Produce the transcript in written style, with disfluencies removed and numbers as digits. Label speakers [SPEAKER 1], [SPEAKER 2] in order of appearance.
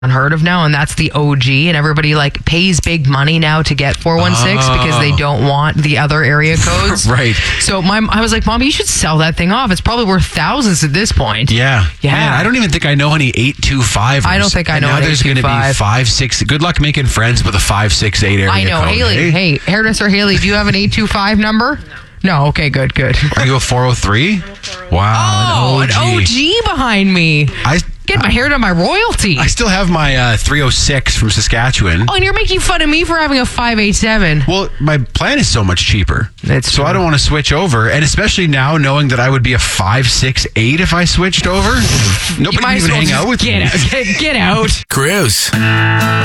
[SPEAKER 1] unheard of now, and that's the OG, and everybody like pays big money now to get 416 because they don't want the other area codes.
[SPEAKER 2] Right.
[SPEAKER 1] So I was like, Mom, you should sell that thing off. It's probably worth thousands at this point.
[SPEAKER 2] Yeah.
[SPEAKER 1] Yeah.
[SPEAKER 2] Man, I don't even think I know any 825ers.
[SPEAKER 1] I don't think I know
[SPEAKER 2] now
[SPEAKER 1] an
[SPEAKER 2] there's going to be
[SPEAKER 1] 825.
[SPEAKER 2] 5, 6. Good luck making friends with a 568 area
[SPEAKER 1] I know.
[SPEAKER 2] code.
[SPEAKER 1] Haley, hey, hairdresser Haley, do you have an 825 number? No. Okay, good.
[SPEAKER 2] Are you a 403? Wow.
[SPEAKER 1] Oh, an OG behind me. Get my hair done by royalty.
[SPEAKER 2] I still have my 306 from Saskatchewan.
[SPEAKER 1] Oh, and you're making fun of me for having a 587.
[SPEAKER 2] Well, my plan is so much cheaper.
[SPEAKER 1] That's
[SPEAKER 2] so
[SPEAKER 1] true.
[SPEAKER 2] I don't want to switch over. And especially now knowing that I would be a 568 if I switched over. Nobody
[SPEAKER 1] You might
[SPEAKER 2] would
[SPEAKER 1] as
[SPEAKER 2] even
[SPEAKER 1] well
[SPEAKER 2] hang out with me.
[SPEAKER 1] Get out.
[SPEAKER 3] Cruise.